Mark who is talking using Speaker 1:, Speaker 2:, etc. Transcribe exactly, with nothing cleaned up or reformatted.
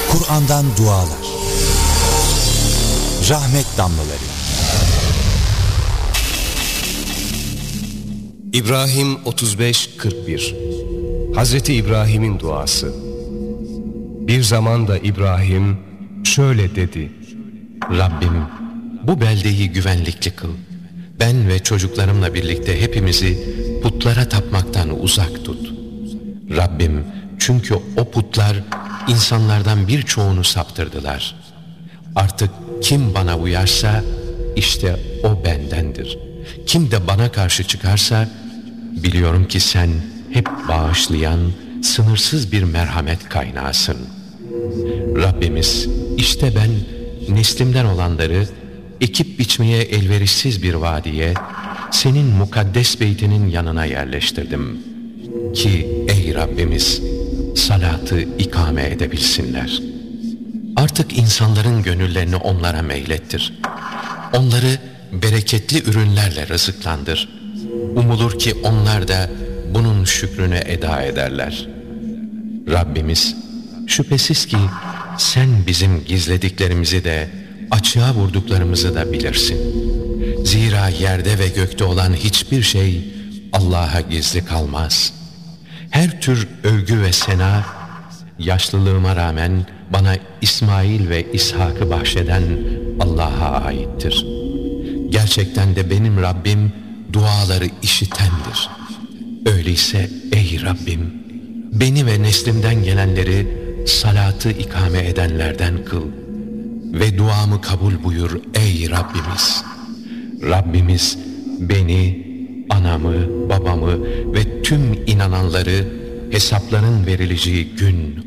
Speaker 1: Kur'an'dan dualar, rahmet damlaları.
Speaker 2: İbrahim otuz beş kırk bir. Hazreti İbrahim'in duası. Bir zaman da İbrahim şöyle dedi:
Speaker 3: Rabbim, bu beldeyi güvenlikli kıl. Ben ve çocuklarımla birlikte hepimizi putlara tapmaktan uzak tut. Rabbim, çünkü o putlar insanlardan birçoğunu saptırdılar. Artık kim bana uyarsa işte o bendendir. Kim de bana karşı çıkarsa biliyorum ki sen hep bağışlayan, sınırsız bir merhamet kaynağısın. Rabbimiz, işte ben neslimden olanları ekip biçmeye elverişsiz bir vadiye, senin mukaddes beytinin yanına yerleştirdim. Ki ey Rabbimiz, salatı ikame edebilsinler. Artık insanların gönüllerini onlara meylettir. Onları bereketli ürünlerle rızıklandır. Umulur ki onlar da bunun şükrünü eda ederler. Rabbimiz, şüphesiz ki sen bizim gizlediklerimizi de açığa vurduklarımızı da bilirsin. Zira yerde ve gökte olan hiçbir şey Allah'a gizli kalmaz. Her tür övgü ve sena, yaşlılığıma rağmen bana İsmail ve İshak'ı bahşeden Allah'a aittir. Gerçekten de benim Rabbim duaları işitendir. Öyleyse ey Rabbim, beni ve neslimden gelenleri salatı ikame edenlerden kıl ve duamı kabul buyur ey Rabbimiz. Rabbimiz beni, anamı, babamı ve tüm inananları hesapların verileceği gün